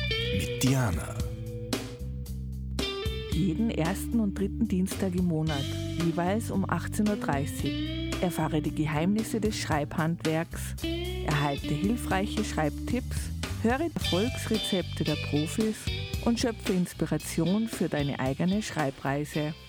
mit Diana. Jeden ersten und dritten Dienstag im Monat, jeweils um 18:30 Uhr, erfahre die Geheimnisse des Schreibhandwerks, erhalte hilfreiche Schreibtipps, höre Erfolgsrezepte der Profis und schöpfe Inspiration für deine eigene Schreibreise.